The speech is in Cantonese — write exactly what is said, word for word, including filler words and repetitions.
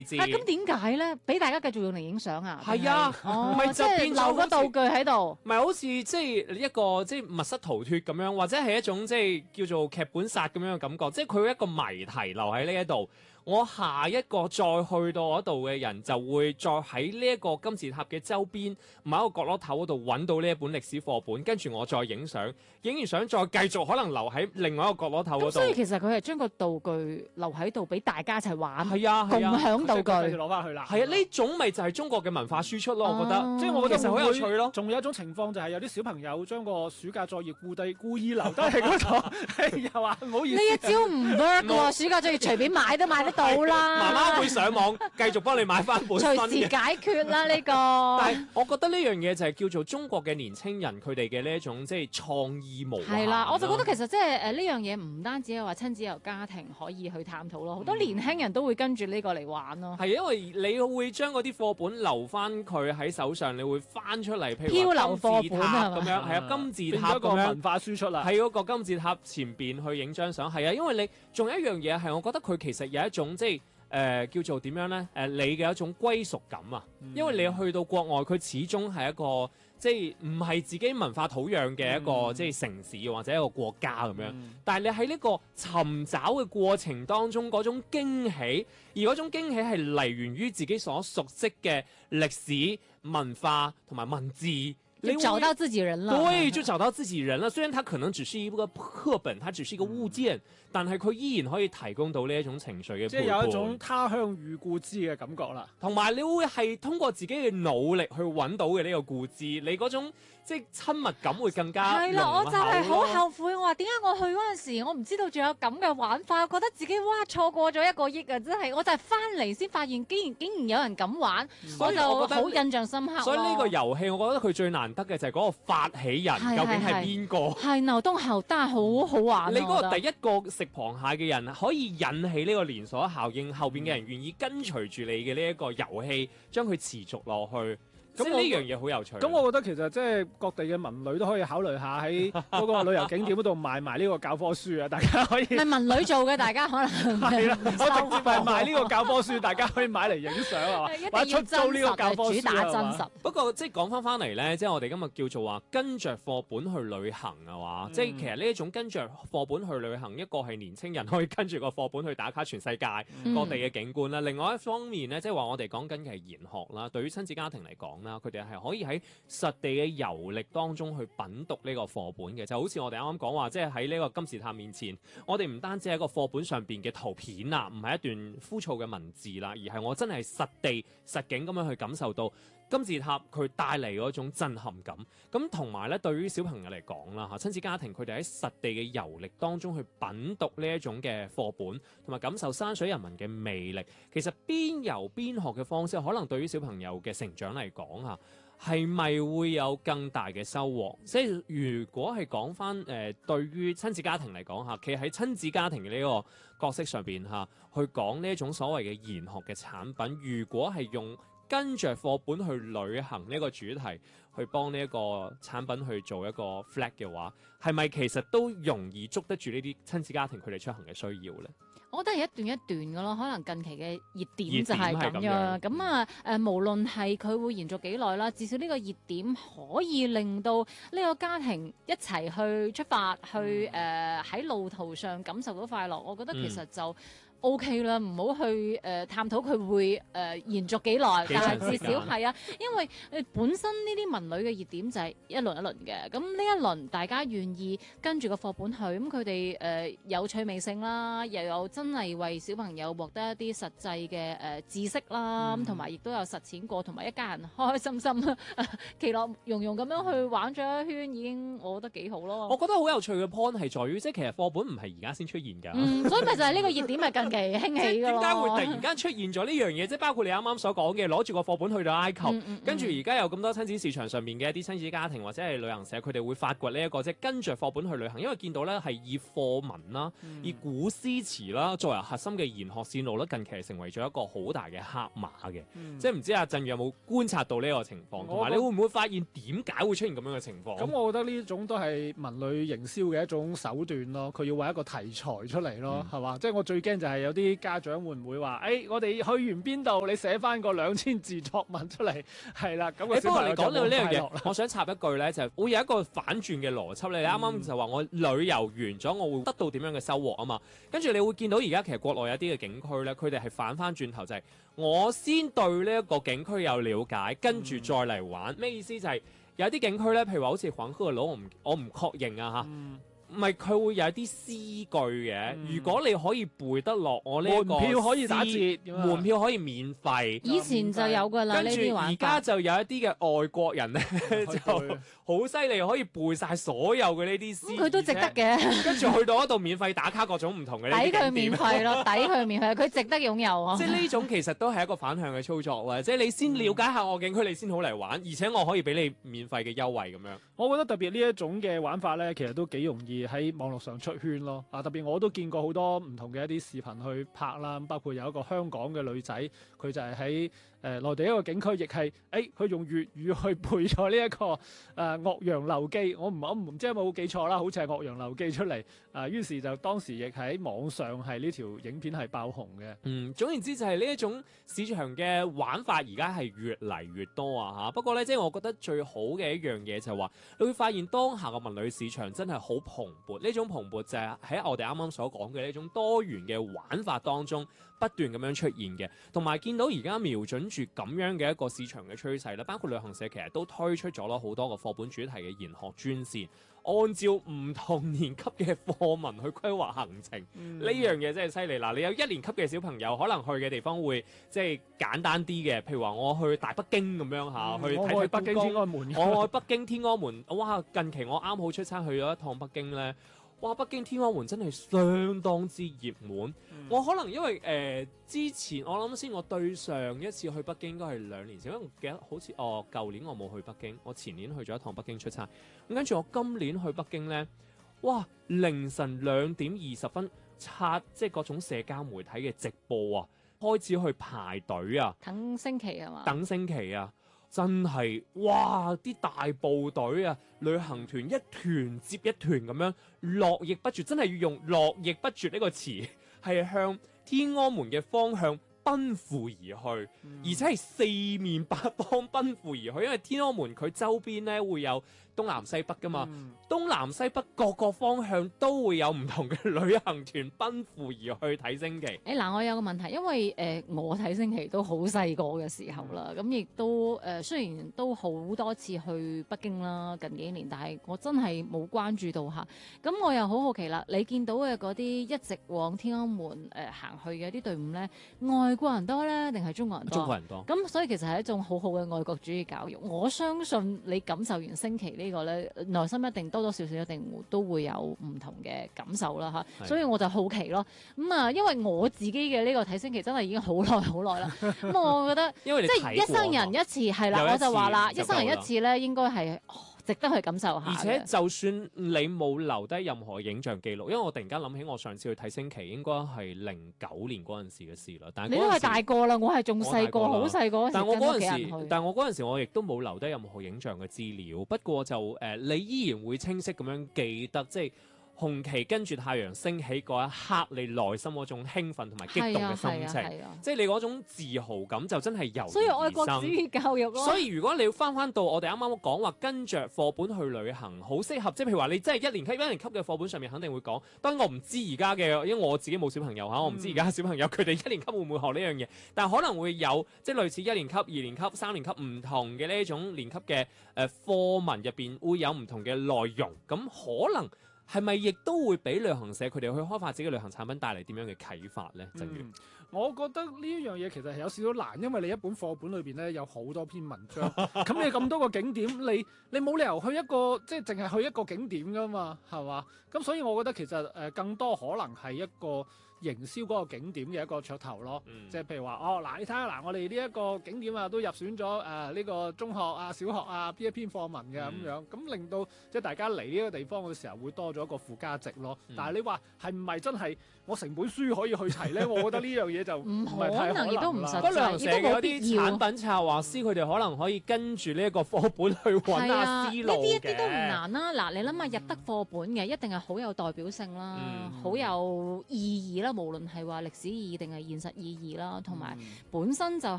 啊，咁點解咧？俾大家繼續用嚟影相啊？ 係啊， 哦， 咪就即係變咗好似留個道具喺度。 唔係好似即係一個即係密室逃脫咁樣，或者係一種即係叫做劇本殺咁樣嘅感覺，即係佢會一個謎題留喺呢一度。我下一個再去到嗰度嘅人就會再喺呢一個金字塔嘅周邊某一個角落頭嗰度揾到呢一本歷史課本，跟住我再影相，影完相再繼續可能留喺另外一個角落頭嗰度。 咁所以其實佢係將個道具留喺度俾大家一齊玩， 係啊， 共係啊， 享道就具。 攞翻去啦。 係啊，呢種咪就係中國嘅文化輸出咯，我覺得。 哦即係我覺得其實好有趣咯。 仲有一種情況就係有啲小朋友將個暑假作業故地故意留低喺嗰度，又話唔好意思。 呢一招唔 work 喎，暑假作業隨便買都買得到啦。 媽媽會上網繼續幫你買翻本新隨時嘅。 解決啦呢個。 但係我覺得呢樣嘢就係叫做中國嘅年青人佢哋嘅呢一種即係創意無限。 係啦，我就覺得其實即係誒呢樣嘢唔單止係話親子由家庭可以去探討咯，好多年輕人都會跟住呢個嚟玩咯。 係因為你會將嗰啲課本留翻佢喺手上，你會翻出嚟，譬如漂流話金字塔課本咁樣，係啊，金字塔變咗一個咁樣文化輸出啦。 喺嗰個金字塔前邊去影張相，係啊，因為你仲有一樣嘢係，我覺得佢其實有一種即係誒、呃、叫做點樣咧？誒、呃、你嘅一種歸屬感啊， 嗯因為你去到國外，佢始終係一個即係唔係自己文化土壤嘅一個、 嗯即係城市或者一個國家咁樣。 嗯但係你喺呢個尋找嘅過程當中，嗰種驚喜，而嗰種驚喜係嚟源於自己所熟悉嘅歷史文化同埋文字。 就找到自己人了。 對，就找到自己人了。雖然它可能只是一個課本，它只是一個物件， 嗯、 但係佢依然可以提供到呢一種情緒嘅陪伴。 即係有一種他鄉遇故知嘅感覺啦。 同埋你會係通過自己嘅努力去揾到嘅呢個故知，你嗰種即係親密感會更加係啦，我就係好後後悔，我話點解我去嗰陣時，我唔知道仲有咁嘅玩法，我覺得自己哇錯過咗一個億啊！真係，我就係翻嚟先發現，竟然竟然有人咁玩， 所以我就我覺得好印象深刻咯。 所以呢個遊戲，我覺得佢最難得嘅就係嗰個發起人係究竟係係邊個？ 係牛東後單好好玩啊。 你嗰個我覺得第一個食螃蟹嘅人，可以引起呢個連鎖效應，後邊嘅人願意跟隨住你嘅呢一個遊戲，將佢持續落去。咁呢樣嘢好有趣。 咁我覺得其實即係各地嘅文旅都可以考慮下喺嗰個旅遊景點嗰度賣埋呢個教科書啊，大家可以。 係文旅做嘅，大家可能係啦，我直接係賣呢個教科書，大家可以買嚟影相啊嘛，或者出租呢個教科書主打真實。 不過即係講翻翻嚟咧，即係我哋今日叫做話跟着課本去旅行啊嘛，嗯、即係其實呢一種跟着課本去旅行，一個係年青人可以跟住個課本去打卡全世界各地嘅景觀啦，嗯、另外一方面咧，即係話我哋講緊嘅係研學啦，對於親子家庭嚟講啦，佢哋係可以喺實地嘅遊歷當中去品讀呢個課本嘅，就好似我哋啱啱講話，即係喺呢個金字塔面前，我哋唔單止係一個課本上邊嘅圖片啊，唔係一段枯燥嘅文字啦，而係我真係實地實景咁樣去感受到金字塔佢帶嚟嗰種震撼感。咁同埋咧，對於小朋友嚟講啦，嚇親子家庭佢哋喺實地嘅遊歷當中去品讀呢一種嘅課本，同埋感受山水人文嘅魅力。其實邊遊邊學嘅方式，可能對於小朋友嘅成長嚟講啊，係咪會有更大嘅收穫？即係如果係講翻誒，對於親子家庭嚟講嚇，企喺親子家庭嘅呢個角色上邊嚇，去講呢一種所謂嘅研學嘅產品，如果係用跟着課本去旅行呢個主題，去幫呢一個產品去做一個 flag 嘅話，係咪其實都容易捉得住呢啲親子家庭佢哋出行嘅需要咧？ 我覺得係一段一段嘅咯，可能近期嘅熱點就係咁熱點係咁樣樣。咁啊誒，無論係佢會延續幾耐啦，至少呢個熱點可以令到呢個家庭一齊去出發，去誒喺、呃、路途上感受到快樂。我覺得其實就 O K 啦，唔好去誒、呃、探討佢會誒、呃、延續幾耐，但係至少係啊，因為誒本身呢啲文旅嘅熱點就係一輪一輪嘅，咁呢一輪大家願意跟住個課本去，咁佢哋誒有趣味性啦，又有真係為小朋友獲得一啲實際嘅誒、呃、知識啦，咁同埋亦都有實踐過，同埋一家人開開心心、其樂融融咁樣去玩咗一圈，已經我覺得幾好咯。 我覺得好有趣嘅 point 係在於，即係其實課本唔係而家先出現㗎。 嗯，所以咪就係呢個熱點咪近期興起㗎咯。 點解會突然間出現咗呢樣嘢？即係包括你啱啱所講嘅，攞住個課本去到埃及， 嗯嗯、 跟住而家有咁多親子市場上面嘅一啲親子家庭或者係旅行社，佢哋會發掘呢、這、一個即係跟住課本去旅行，因為見到咧係以課文啦、嗯、以古詩詞啦作為核心嘅研學線路咧，近期係成為咗一個好大嘅黑馬嘅。嗯、即係唔知阿振宇有冇觀察到呢個情況，同埋你會唔會發現點解會出現咁樣嘅情況？ 咁我覺得呢種都係文旅營銷嘅一種手段咯，佢要搵一個題材出嚟咯，係嘛、嗯？即係我最驚就係有啲家長會唔會話，誒、哎、我哋去完邊度，你寫翻個兩千字作文出嚟，係啦，咁、那個誒不過你講到呢樣嘢， 嘢，我想插一句咧，就係、會有一個反轉嘅邏輯咧。你啱啱就話我旅遊完咗，我會得到點樣嘅收穫啊嘛。跟住你會見到而家其實國內有啲嘅景區咧，佢哋係反翻轉頭就係、是、我先對呢一個景區有了解，跟住再嚟玩。咩、嗯、意思就係、是、有啲景區咧，譬如話好似黃鶴樓，我唔我唔確認啊嚇。嗯唔係佢會有一啲詩句嘅，嗯、如果你可以背得落我呢個門票可以打折， 門票可以免費。 以前就有㗎啦， 跟住而家就有一啲嘅外國人咧，就好犀利，可以背晒所有嘅呢啲詩。 佢、嗯、都值得嘅。跟住去到嗰度免費打卡各種唔同嘅呢啲景點。抵佢免費咯，抵佢免費，佢值得擁有啊！ 即係呢種其實都係一個反向嘅操作喎，即係你先了解下我景區，你先好嚟玩，而且我可以俾你免費嘅優惠咁樣。 我覺得特別呢一種嘅玩法咧，其實都幾容易喺網絡上出圈咯。啊，特別我都見過好多唔同嘅一啲視頻去拍啦，包括有一個香港嘅女仔，佢就係喺誒內地一個景區，亦係誒佢用粵語去背咗呢一個誒、呃《岳陽樓記》。我唔我唔知有冇記錯啦，好似係《岳陽樓記》出嚟。啊，於是就當時亦喺網上係呢條影片係爆紅嘅。 嗯，總言之就係呢一種市場嘅玩法，而家係越嚟越多啊嚇。不過咧，即係我覺得最好嘅一樣嘢就係話，你會發現當下嘅文旅市場真係好蓬勃。呢種蓬勃就係喺我哋啱啱所講嘅呢種多元嘅玩法當中不斷咁樣出現嘅，同埋見到而家瞄準住咁樣嘅一個市場嘅趨勢啦，包括旅行社其實都推出咗咯好多個課本主題嘅研學專線，按照唔同年級嘅課文去規劃行程，呢、嗯、樣嘢真係犀利啦！你有一年級嘅小朋友，可能去嘅地方會即係簡單啲嘅，譬如話我去大北京咁樣嚇，嗯、去睇睇北京天安門。 我去北京天安門，哇！近期我啱好出差去咗一趟北京咧。哇！北京天安門真係相當之熱門。嗯、我可能因為誒、呃、之前我諗先，我對上一次去北京應該係兩年前，因為我記得好似哦舊年我冇去北京，我前年去咗一趟北京出差。咁跟住我今年去北京咧，哇！凌晨兩點二十分刷即係各種社交媒體嘅直播啊，開始去排隊啊， 等升旗係嘛？ 等升旗啊！真係哇！啲大部隊啊，旅行團一團接一團咁樣絡繹不絕，真係要用絡繹不絕呢個詞，係向天安門嘅方向奔赴而去，嗯、而且係四面八方奔赴而去，因為天安門佢周邊咧會有東南西北噶嘛，嗯、東南西北各個方向都會有唔同嘅旅行團奔赴而去睇升旗。誒嗱、 欸，我有個問題，因為誒、呃、我睇升旗都好細個嘅時候啦，咁亦、嗯、都誒、呃、雖然都好多次去北京啦，近幾年，但係我真係冇關注到嚇。咁我又好好奇啦，你見到嘅嗰啲一直往天安門誒、呃、行去嘅啲隊伍咧，外國人多咧定係中國人多？ 中國人多。 咁所以其實係一種好好嘅愛國主義教育。我相信你感受完升旗呢個咧，內心一定多多少少一定都會有唔同嘅感受啦嚇。是所以我就好奇咯。咁、嗯、啊，因為我自己嘅呢個睇升旗真係已經好耐好耐啦。咁我覺得因為即係一生人一次係啦，我就話啦，一生人一次咧應該係。哦值得去感受下， 而且就算你冇留低任何影像記錄，因為我突然間諗起我上次去睇升旗應該係零九年嗰陣時嘅事啦。但係你都係大個啦，我係仲細個，好細個。 但我嗰陣時，但我嗰陣時我亦都冇留低任何影像嘅資料。不過就誒、呃，你依然會清晰咁樣記得，即係。紅旗跟住太陽升起嗰一刻，你內心嗰種興奮同埋激動嘅心情，啊啊啊、即係你嗰種自豪感就真係由所以愛國主義教育咯。 所以如果你要翻翻到我哋啱啱講話跟着課本去旅行，好適合。即係譬如話你真係一年級一年級嘅課本上面肯定會講。當然我唔知而家嘅，因為我自己冇小朋友嚇，我唔知而家小朋友佢哋一年級會唔會學呢樣嘢。但係可能會有即係類似一年級、二年級、三年級唔同嘅呢一種年級嘅誒課文入邊會有唔同嘅內容，咁可能。係咪亦都會俾旅行社佢哋去開發自己嘅旅行產品帶嚟點樣嘅啟發咧？正如、 嗯，我覺得呢一樣嘢其實係有少少難，因為你一本課本裏邊咧有好多篇文章，咁你咁多個景點，你你冇理由去一個即係淨係去一個景點噶嘛，係嘛？咁所以我覺得其實誒、呃、更多可能係一個營銷嗰個景點嘅一個噱頭咯，嗯、即係譬如話哦嗱，你睇下嗱，我哋呢一個景點啊都入選咗誒呢個中學啊、小學啊邊一篇課文嘅咁、嗯、樣，咁令到即係大家嚟呢個地方嘅時候會多咗一個附加值咯。嗯、但係你話係唔係真係我成本書可以去齊咧？我覺得呢樣嘢就唔係太可能，亦都唔實際， 旅行社嘅嗰啲產品策劃師佢哋可能可以跟住呢一個課本去揾下思路嘅。呢啲一啲都唔難啦。嗱，你諗下入得課本嘅一定係好有代表性啦，好、嗯、有意義啦。 啦，無論係話歷史意義定係現實意義啦，同埋嗯本身就